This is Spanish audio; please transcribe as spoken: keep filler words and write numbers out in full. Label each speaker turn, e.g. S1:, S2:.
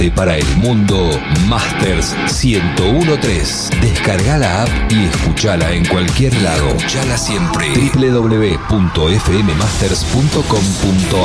S1: Para el mundo, Masters ciento uno punto tres. Descarga la app y escuchala en cualquier lado. Escuchala siempre. doble u doble u doble u punto f m masters punto com punto a r